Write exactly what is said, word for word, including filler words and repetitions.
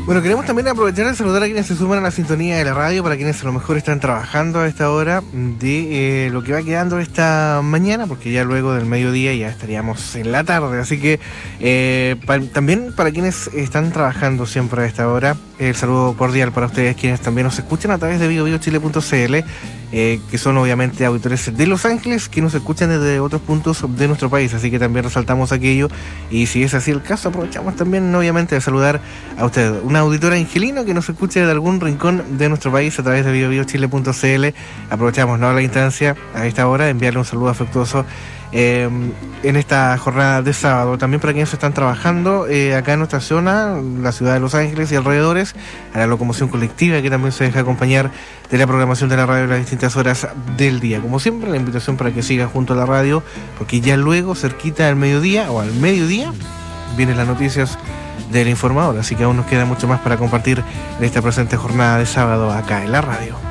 Bueno, queremos también aprovechar de saludar a quienes se suman a la sintonía de la radio, para quienes a lo mejor están trabajando a esta hora de eh, lo que va quedando esta mañana, porque ya luego del mediodía ya estaríamos en la tarde, así que eh, pa- también para quienes están trabajando siempre a esta hora, el saludo cordial para ustedes, quienes también nos escuchan a través de bio bio chile punto c l, eh, que son obviamente auditores de Los Ángeles, que nos escuchan desde otros puntos de nuestro país, así que también resaltamos aquello, y si es así el caso, aprovechamos también obviamente de saludar a usted, una auditora angelino que nos escuche de algún rincón de nuestro país a través de bio bio chile punto c l. Aprovechamos ¿no? la instancia a esta hora de enviarle un saludo afectuoso eh, en esta jornada de sábado. También para quienes están trabajando eh, acá en nuestra zona, la ciudad de Los Ángeles y alrededores, a la locomoción colectiva, que también se deja acompañar de la programación de la radio en las distintas horas del día. Como siempre, la invitación para que siga junto a la radio, porque ya luego, cerquita del mediodía o al mediodía, vienen las noticias del informador, así que aún nos queda mucho más para compartir en esta presente jornada de sábado acá en la radio.